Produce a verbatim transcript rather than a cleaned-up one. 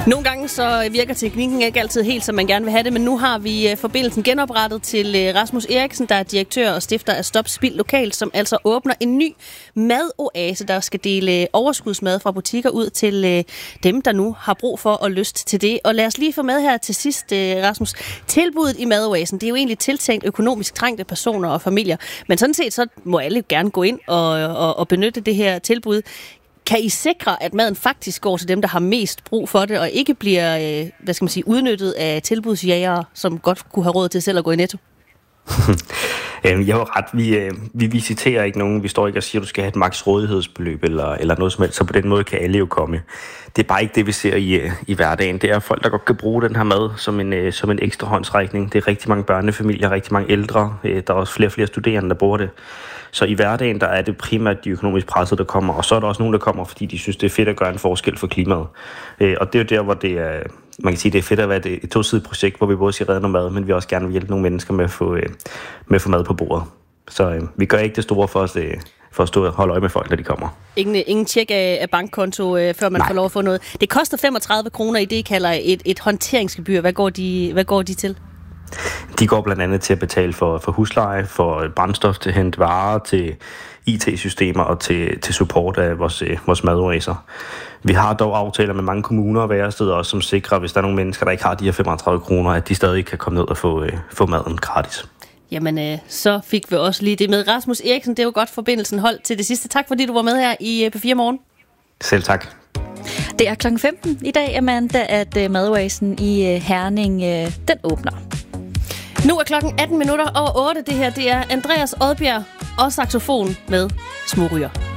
Nogle gange så virker teknikken ikke altid helt, som man gerne vil have det, men nu har vi forbindelsen genoprettet til Rasmus Eriksen, der er direktør og stifter af Stop Spild Lokalt, som altså åbner en ny madoase, der skal dele overskudsmad fra butikker ud til dem, der nu har brug for og lyst til det. Og lad os lige få med her til sidst, Rasmus. Tilbuddet i madoasen, det er jo egentlig tiltænkt økonomisk trængte personer og familier, men sådan set så må alle gerne gå ind og, og, og benytte det her tilbud. Kan I sikre, at maden faktisk går til dem, der har mest brug for det, og ikke bliver, øh, hvad skal man sige, udnyttet af tilbudsjægere, som godt kunne have råd til selv at gå i Netto? Jeg har ret. Vi, vi visiterer ikke nogen. Vi står ikke og siger, at du skal have et maks rådighedsbeløb eller, eller noget som helst. Så på den måde kan alle jo komme. Det er bare ikke det, vi ser i, i hverdagen. Det er folk, der godt kan bruge den her mad som en, som en ekstra håndsrækning. Det er rigtig mange børnefamilier, rigtig mange ældre. Der er også flere og flere studerende, der bruger det. Så i hverdagen, der er det primært de økonomisk pressede, der kommer. Og så er der også nogen, der kommer, fordi de synes, det er fedt at gøre en forskel for klimaet. Og det er jo der, hvor det er... Man kan sige, det er fedt at være et tosidigt projekt, hvor vi både skal redde noget mad, men vi også gerne vil hjælpe nogle mennesker med at få, med at få mad på bordet. Så øh, vi gør ikke det store for os, øh, for at stå og holde øje med folk, når de kommer. Ingen, ingen tjek af, af bankkonto, øh, før man Nej. får lov at få noget. Det koster femogtredive kroner i det, I kalder et, et håndteringsgebyr. Hvad går, de, hvad går de til? De går blandt andet til at betale for, for husleje, for brændstof, til at hente varer, til I T-systemer og til, til support af vores, vores madoaser. Vi har dog aftaler med mange kommuner og væresteder også, som sikrer, hvis der er nogle mennesker, der ikke har de her femogtredive kroner, at de stadig kan komme ned og få, øh, få maden gratis. Jamen, øh, så fik vi også lige det med. Rasmus Eriksen, det var godt forbindelsen holdt til det sidste. Tak fordi du var med her i P fire Morgen. Selv tak. Det er klokken femten i dag, Amanda, at uh, madoasen i uh, Herning, uh, den åbner. Nu er klokken atten minutter over otte. Det her, det er Andreas Odbjerg og saxofon med Småryger.